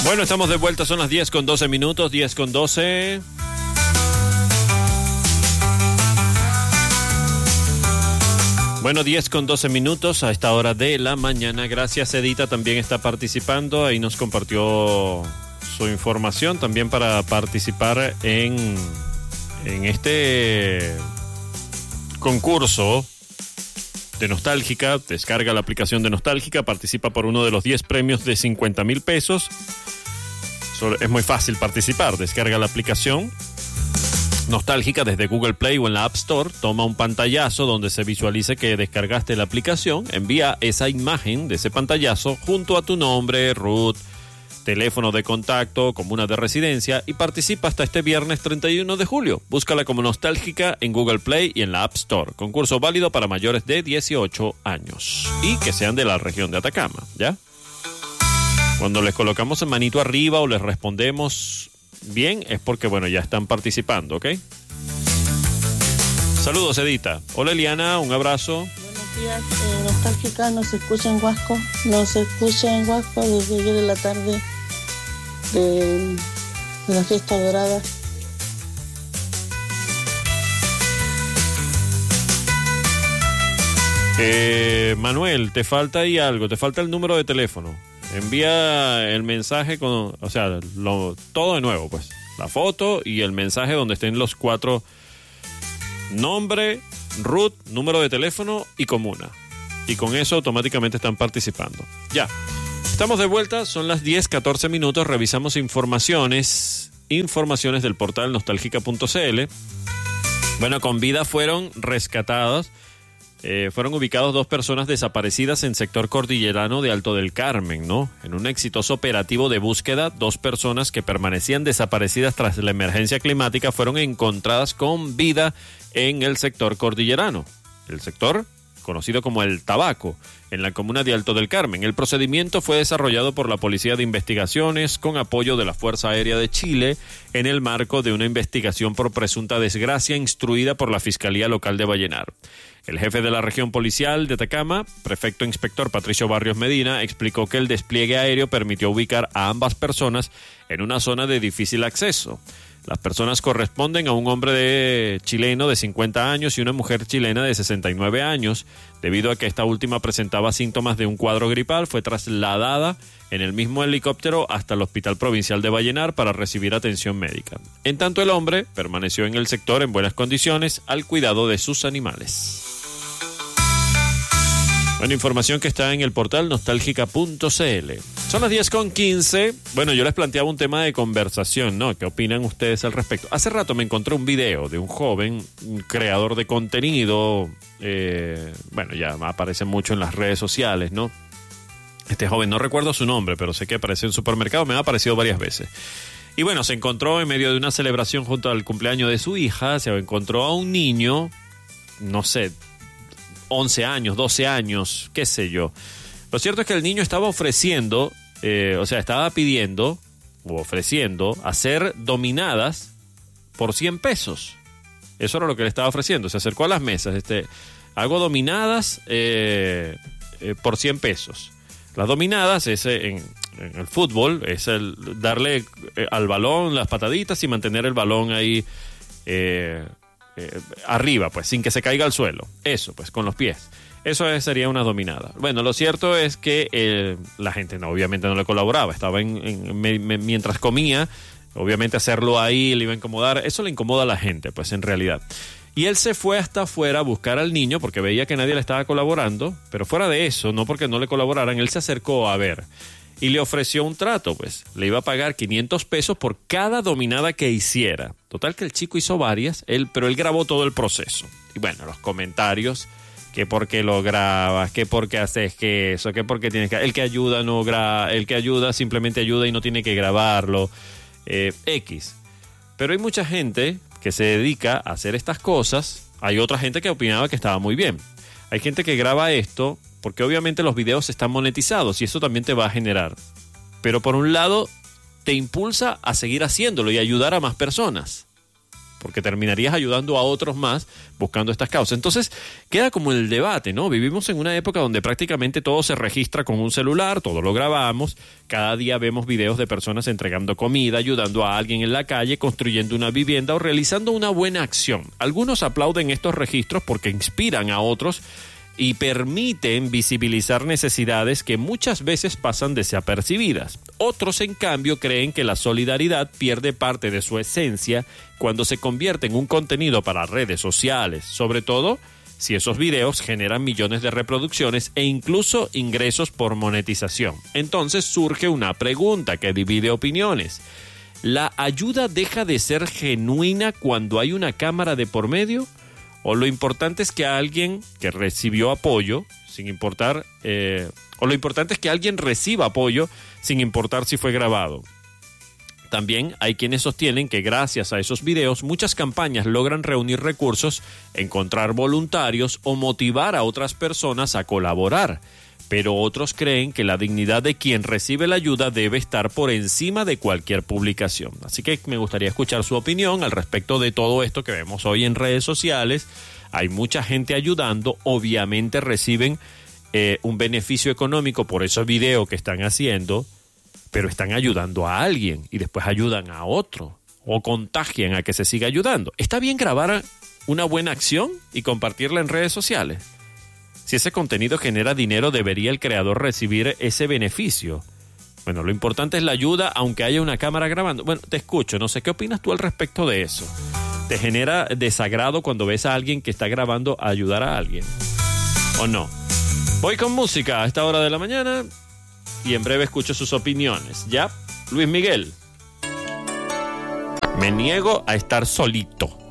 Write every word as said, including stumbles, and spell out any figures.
Bueno, estamos de vuelta, son las diez con doce minutos, diez con doce. Bueno, diez con doce minutos a esta hora de la mañana. Gracias, Edita, también está participando. Ahí nos compartió su información también para participar en, en este concurso de Nostálgica. Descarga la aplicación de Nostálgica, participa por uno de los diez premios de cincuenta mil pesos. Es muy fácil participar. Descarga la aplicación Nostálgica desde Google Play o en la App Store, toma un pantallazo donde se visualice que descargaste la aplicación, envía esa imagen de ese pantallazo junto a tu nombre, root, teléfono de contacto, comuna de residencia y participa hasta este viernes treinta y uno de julio. Búscala como Nostálgica en Google Play y en la App Store. Concurso válido para mayores de dieciocho años y que sean de la región de Atacama, ¿ya? Cuando les colocamos en manito arriba o les respondemos bien, es porque, bueno, ya están participando, ¿ok? Saludos, Edita. Hola, Eliana, un abrazo. Buenos días, eh, Nostálgica, nos escucha en Huasco, nos escucha en Huasco desde ayer de la tarde de, de la fiesta dorada. Eh, Manuel, te falta ahí algo, te falta el número de teléfono. Envía el mensaje con, o sea, lo, todo de nuevo, pues. La foto y el mensaje donde estén los cuatro: nombre, root, número de teléfono y comuna. Y con eso automáticamente están participando. Ya. Estamos de vuelta, son las diez, catorce minutos. Revisamos informaciones, informaciones del portal nostálgica punto c l. Bueno, con vida fueron rescatadas. Eh, fueron ubicados dos personas desaparecidas en sector cordillerano de Alto del Carmen, ¿no? En un exitoso operativo de búsqueda, dos personas que permanecían desaparecidas tras la emergencia climática fueron encontradas con vida en el sector cordillerano. El sector conocido como El Tabaco, en la comuna de Alto del Carmen. El procedimiento fue desarrollado por la Policía de Investigaciones con apoyo de la Fuerza Aérea de Chile en el marco de una investigación por presunta desgracia instruida por la Fiscalía Local de Vallenar. El jefe de la región policial de Atacama, prefecto inspector Patricio Barrios Medina, explicó que el despliegue aéreo permitió ubicar a ambas personas en una zona de difícil acceso. Las personas corresponden a un hombre de chileno de cincuenta años y una mujer chilena de sesenta y nueve años. Debido a que esta última presentaba síntomas de un cuadro gripal, fue trasladada en el mismo helicóptero hasta el Hospital Provincial de Vallenar para recibir atención médica. En tanto, el hombre permaneció en el sector en buenas condiciones al cuidado de sus animales. Bueno, información que está en el portal nostálgica punto c l. Son las diez con quince. Bueno, yo les planteaba un tema de conversación, ¿no? ¿Qué opinan ustedes al respecto? Hace rato me encontré un video de un joven, un creador de contenido. Eh, bueno, ya aparece mucho en las redes sociales, ¿no? Este joven, no recuerdo su nombre, pero sé que apareció en supermercado, me ha aparecido varias veces. Y bueno, se encontró en medio de una celebración junto al cumpleaños de su hija, se encontró a un niño, no sé, once años, doce años, qué sé yo. Lo cierto es que el niño estaba ofreciendo, eh, o sea, estaba pidiendo o ofreciendo hacer dominadas por cien pesos. Eso era lo que le estaba ofreciendo. Se acercó a las mesas. Este, hago dominadas eh, eh, por cien pesos. Las dominadas es en, en el fútbol, es el darle eh, al balón las pataditas y mantener el balón ahí eh, eh, arriba, pues, sin que se caiga al suelo. Eso, pues, con los pies. Eso es, sería una dominada. Bueno, lo cierto es que eh, la gente no, obviamente no le colaboraba. Estaba en, en me, me, mientras comía, obviamente hacerlo ahí le iba a incomodar. Eso le incomoda a la gente, pues, en realidad. Y él se fue hasta afuera a buscar al niño porque veía que nadie le estaba colaborando. Pero fuera de eso, no porque no le colaboraran, él se acercó a ver y le ofreció un trato, pues. Le iba a pagar quinientos pesos por cada dominada que hiciera. Total que el chico hizo varias, él, pero él grabó todo el proceso. Y bueno, los comentarios, que por qué lo grabas, que por qué haces que eso, que por qué tienes que... El que ayuda no graba, el que ayuda simplemente ayuda y no tiene que grabarlo. Eh, X. Pero hay mucha gente que se dedica a hacer estas cosas. Hay otra gente que opinaba que estaba muy bien. Hay gente que graba esto porque obviamente los videos están monetizados y eso también te va a generar. Pero por un lado te impulsa a seguir haciéndolo y ayudar a más personas. porque terminarías ayudando a otros más buscando estas causas. Entonces, queda como el debate, ¿no? Vivimos en una época donde prácticamente todo se registra con un celular, todo lo grabamos, cada día vemos videos de personas entregando comida, ayudando a alguien en la calle, construyendo una vivienda o realizando una buena acción. Algunos aplauden estos registros porque inspiran a otros y permiten visibilizar necesidades que muchas veces pasan desapercibidas. Otros, en cambio, creen que la solidaridad pierde parte de su esencia cuando se convierte en un contenido para redes sociales, sobre todo si esos videos generan millones de reproducciones e incluso ingresos por monetización. Entonces surge una pregunta que divide opiniones. ¿La ayuda deja de ser genuina cuando hay una cámara de por medio? ¿O lo importante es que alguien que recibió apoyo, sin importar, eh, o lo importante es que alguien reciba apoyo sin importar si fue grabado? También hay quienes sostienen que gracias a esos videos muchas campañas logran reunir recursos, encontrar voluntarios o motivar a otras personas a colaborar. Pero otros creen que la dignidad de quien recibe la ayuda debe estar por encima de cualquier publicación. Así que me gustaría escuchar su opinión al respecto de todo esto que vemos hoy en redes sociales. Hay mucha gente ayudando, obviamente reciben eh, un beneficio económico por esos videos que están haciendo, pero están ayudando a alguien y después ayudan a otro o contagian a que se siga ayudando. ¿Está bien grabar una buena acción y compartirla en redes sociales? Si ese contenido genera dinero, ¿debería el creador recibir ese beneficio? Bueno, lo importante es la ayuda, aunque haya una cámara grabando. Bueno, te escucho, no sé, ¿qué opinas tú al respecto de eso? ¿Te genera desagrado cuando ves a alguien que está grabando a ayudar a alguien? ¿O no? Voy con música a esta hora de la mañana y en breve escucho sus opiniones. ¿Ya? Luis Miguel. Me niego a estar solito.